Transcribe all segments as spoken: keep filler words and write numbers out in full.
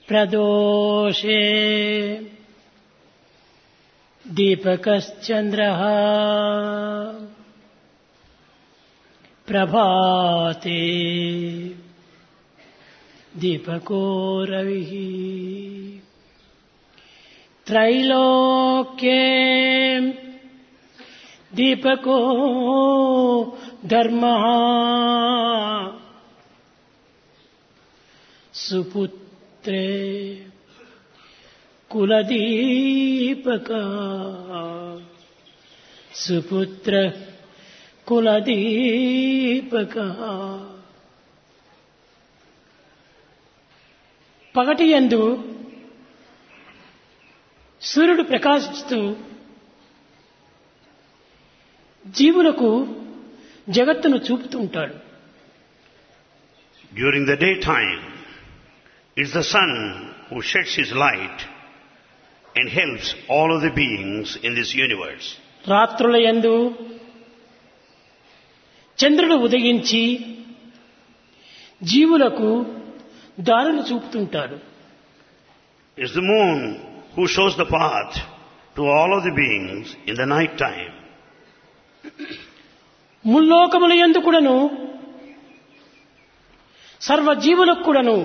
ప్రదోషే దీపకశ్చంద్రః ప్రభాతే దీపకో రవిః త్రైలోక్యే దీపకో ధర్మః సుపుత్రే కులదీపకః సుపుత్ర కులదీపకః. పగటి యందు సూర్యుడు ప్రకాశిస్తూ జీవులకు జగత్తును చూపుతూ ఉంటాడు. During the daytime, it's the sun who sheds his light and helps all of the beings in this universe. రాత్రుల యందు చంద్రుడు ఉదయించి జీవులకు దారులు చూపుతుంటాడు. It's the moon who shows the path to all of the beings in the night time. ముల్లోకముల యందు కూడాను సర్వ జీవులకు కూడాను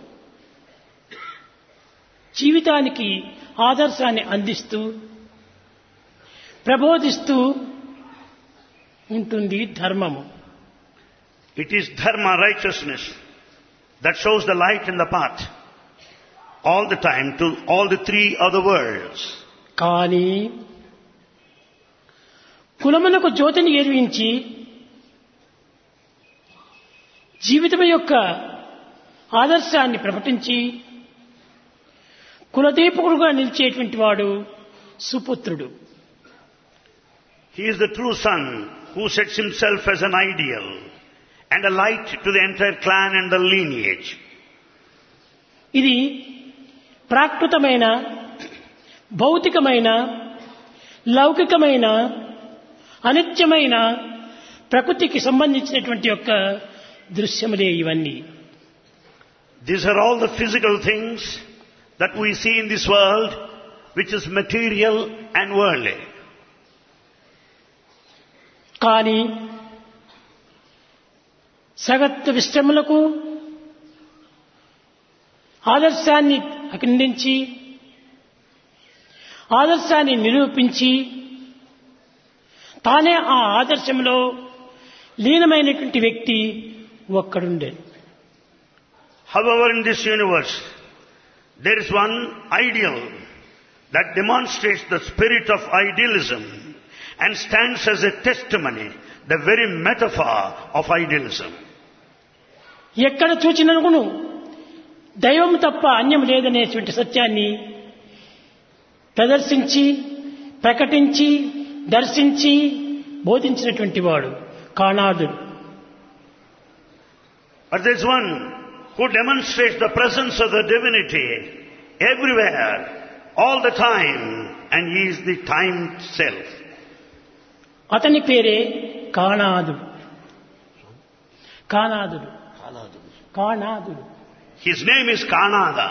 జీవితానికి ఆదర్శాన్ని అందిస్తూ ప్రబోధిస్తూ ఉంటుంది ధర్మము. It is dharma, righteousness, that shows the light and the path all the time to all the three other worlds. కానీ కులమునకు జ్యోతిని ఎరిగించి జీవితం యొక్క ఆదర్శాన్ని ప్రకటించి కులదీపకుడుగా నిలిచేటువంటి వాడు సుపుత్రుడు. He is the true son who sets himself as an ideal and a light to the entire clan and the lineage. ఇది ప్రాకృతమైన భౌతికమైన లౌకికమైన అనిత్యమైన ప్రకృతికి సంబంధించినటువంటి యొక్క దృశ్యములే ఇవన్నీ. These are all the physical things that we see in this world, which is material and worldly. కానీ సగత్వ విశ్రములకు ఆదర్శాన్ని ఖండించి ఆదర్శాన్ని నిరూపించి తానే ఆ ఆదర్శంలో లీనమైనటువంటి వ్యక్తి ఒక్కడుండే. However, in this universe, there is one ideal that demonstrates the spirit of idealism and stands as a testimony, the very metaphor of idealism. ఎక్కడ చూచినను దైవం తప్ప అన్యం లేదనేటువంటి సత్యాన్ని ప్రదర్శించి ప్రకటించి దర్శించి బోధించినటువంటి వాడు కాణాదుడు. But there is one who demonstrates the presence of the divinity everywhere, all the time, and he is the time itself. అతని పేరే కాణాదుడు. కాణాదుడు కాణాదుడు His name is Kanada.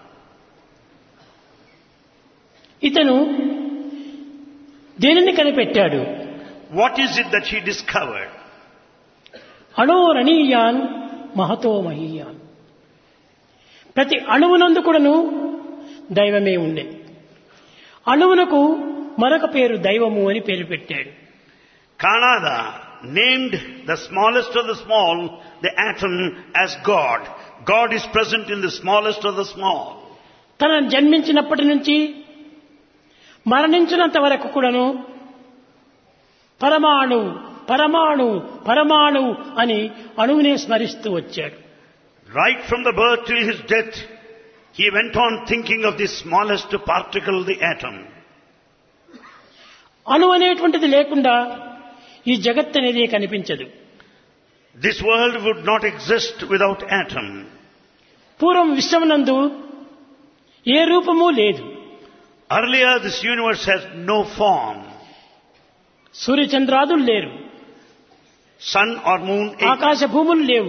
ఇతను దేనిని కనిపెట్టాడు? What is it that he discovered? అణోరణీయాన్ Mahato మహీయాన్. ప్రతి అణువునందు కూడాను దైవమే ఉండే. అణువునకు మరొక పేరు దైవము అని పేరు పెట్టాడు. Kanada named the smallest of the small, the atom, as God. God is present in the smallest of the small. తనను జన్మించినప్పటి నుంచి మరణించినంత వరకు కూడాను పరమాణు పరమాణు పరమాణు అని అణువునే స్మరిస్తూ వచ్చాడు. Right from the birth till his death, he went on thinking of the smallest particle, the atom. అణు అనేటువంటిది లేకుండా ఈ జగత్ అనేది కనిపించదు. This world would not exist without atom. పూర్వం విశ్వమునందు ఏ రూపము లేదు. Earlier this universe has no form. సూర్యచంద్రాదులు లేరు. Sun or moon, ఆకాశ భూములు లేవు.